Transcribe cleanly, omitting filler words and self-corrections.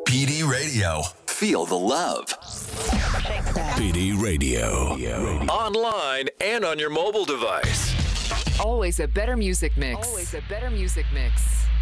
PD Radio. Feel the love. PD Radio. Online and on your mobile device. Always a better music mix. Always a better music mix.